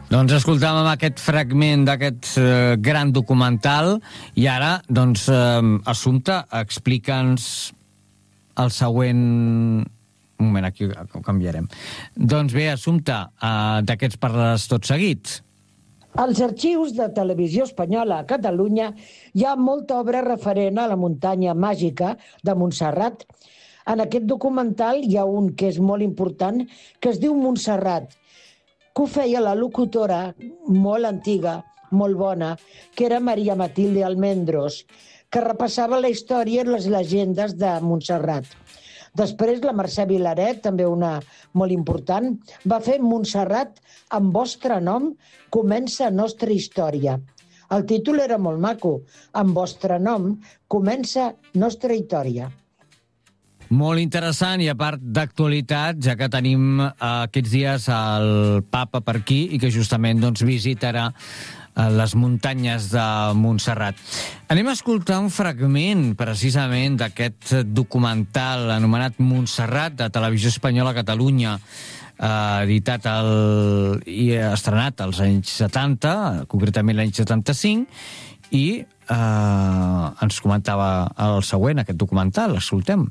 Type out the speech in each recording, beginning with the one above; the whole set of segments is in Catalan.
Doncs escoltàvem aquest fragment d'aquest gran documental i ara, doncs, Assumpta, explica'ns el següent... Un moment, aquí ho canviarem. Doncs bé, Assumpta, de què ens parles tot seguit? Als arxius de Televisió Espanyola a Catalunya hi ha molta obra referent a la muntanya màgica de Montserrat. En aquest documental hi ha un que és molt important, que es diu Montserrat, que ho feia la locutora molt antiga, molt bona, que era Maria Matilde Almendros, que repassava la història i les llegendes de Montserrat. Després la Mercè Vilaret, també una molt important, va fer Montserrat, amb vostre nom comença nostra història. El títol era molt maco, amb vostre nom comença nostra història. Molt interessant i a part d'actualitat, ja que tenim aquests dies el papa per aquí i que justament doncs, visitarà les muntanyes de Montserrat. Anem a escoltar un fragment precisament d'aquest documental anomenat Montserrat de Televisió Espanyola a Catalunya, editat i estrenat als anys 70, concretament l'any 75, i ens comentava el següent, aquest documental. Escoltem.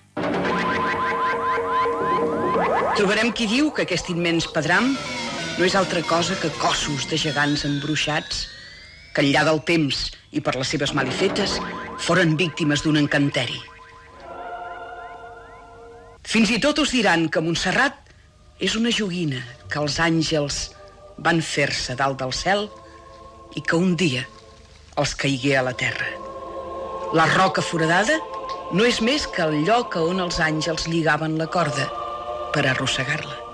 Trobarem qui diu que aquest immens pedram no és altra cosa que cossos de gegants embruixats que enllà del temps i per les seves malifetes foren víctimes d'un encanteri. Fins i tot us diran que Montserrat és una joguina que els àngels van fer-se dalt del cel i que un dia els caigué a la terra. La roca foradada no és més que el lloc on els àngels lligaven la corda per arrossegar-la.